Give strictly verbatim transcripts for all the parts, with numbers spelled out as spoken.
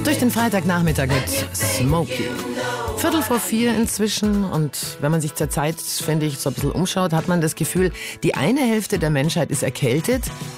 Durch den Freitagnachmittag mit Smokey. Viertel vor vier inzwischen, und wenn man sich zur Zeit, finde ich, so ein bisschen umschaut, hat man das Gefühl, die eine Hälfte der Menschheit ist erkältet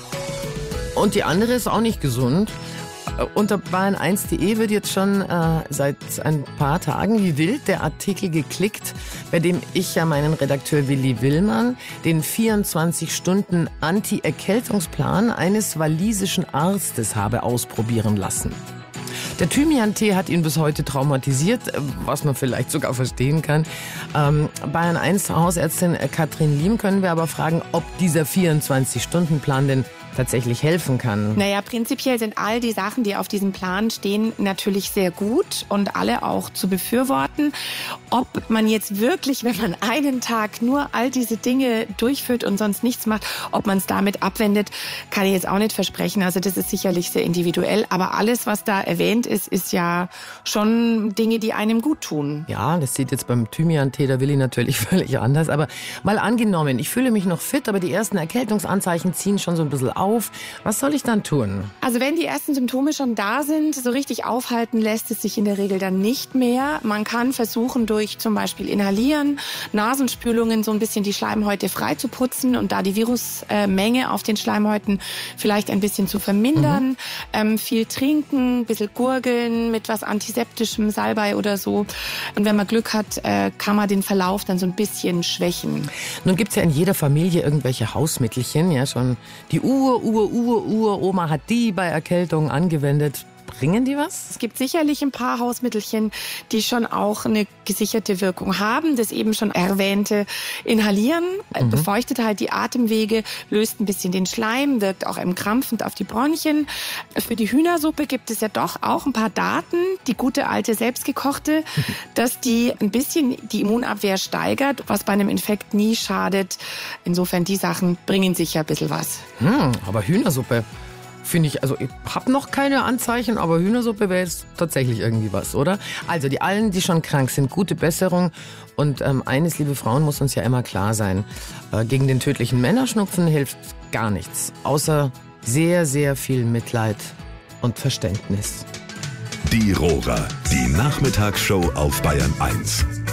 und die andere ist auch nicht gesund. Unter Bayern eins punkt de wird jetzt schon äh, seit ein paar Tagen wie wild der Artikel geklickt, bei dem ich ja meinen Redakteur Willi Willmann den vierundzwanzig Stunden Anti-Erkältungsplan eines walisischen Arztes habe ausprobieren lassen. Der Thymian-Tee hat ihn bis heute traumatisiert, was man vielleicht sogar verstehen kann. Ähm, Bayern eins Hausärztin Katrin Liem können wir aber fragen, ob dieser vierundzwanzig Stunden Plan denn tatsächlich helfen kann. Naja, prinzipiell sind all die Sachen, die auf diesem Plan stehen, natürlich sehr gut und alle auch zu befürworten. Ob man jetzt wirklich, wenn man einen Tag nur all diese Dinge durchführt und sonst nichts macht, ob man es damit abwendet, kann ich jetzt auch nicht versprechen. Also das ist sicherlich sehr individuell. Aber alles, was da erwähnt ist, ist ja schon Dinge, die einem gut tun. Ja, das sieht jetzt beim Thymian-Tee der Willi natürlich völlig anders. Aber mal angenommen, ich fühle mich noch fit, aber die ersten Erkältungsanzeichen ziehen schon so ein bisschen auf. Was soll ich dann tun? Also wenn die ersten Symptome schon da sind, so richtig aufhalten lässt es sich in der Regel dann nicht mehr. Man kann versuchen, durch zum Beispiel Inhalieren, Nasenspülungen so ein bisschen die Schleimhäute frei zu putzen und da die Virusmenge auf den Schleimhäuten vielleicht ein bisschen zu vermindern. Mhm. Ähm, viel trinken, ein bisschen gurgeln mit was Antiseptischem, Salbei oder so. Und wenn man Glück hat, äh, kann man den Verlauf dann so ein bisschen schwächen. Nun gibt's ja in jeder Familie irgendwelche Hausmittelchen, ja schon die Ur, Ur, Ur, Ur, Oma hat die bei Erkältungen angewendet. Bringen die was? Es gibt sicherlich ein paar Hausmittelchen, die schon auch eine gesicherte Wirkung haben. Das eben schon erwähnte Inhalieren mhm. befeuchtet halt die Atemwege, löst ein bisschen den Schleim, wirkt auch entkrampfend auf die Bronchien. Für die Hühnersuppe gibt es ja doch auch ein paar Daten, die gute alte selbstgekochte, mhm. dass die ein bisschen die Immunabwehr steigert, was bei einem Infekt nie schadet. Insofern, die Sachen bringen sicher ein bisschen was. Hm, aber Hühnersuppe finde ich, also ich habe noch keine Anzeichen, aber Hühnersuppe wäre jetzt tatsächlich irgendwie was, oder? Also die allen, die schon krank sind, gute Besserung. Und ähm, eines, liebe Frauen, muss uns ja immer klar sein, äh, gegen den tödlichen Männerschnupfen hilft gar nichts, außer sehr, sehr viel Mitleid und Verständnis. Die Rohrer, die Nachmittagsshow auf Bayern eins.